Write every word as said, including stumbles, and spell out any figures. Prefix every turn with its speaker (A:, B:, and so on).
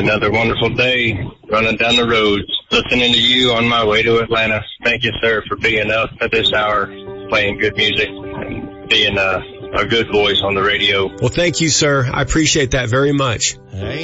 A: another wonderful day running down the roads, listening to you on my way to Atlanta. Thank you, sir, for being up at this hour, playing good music, and being a, a good voice on the radio.
B: Well, thank you, sir. I appreciate that very much.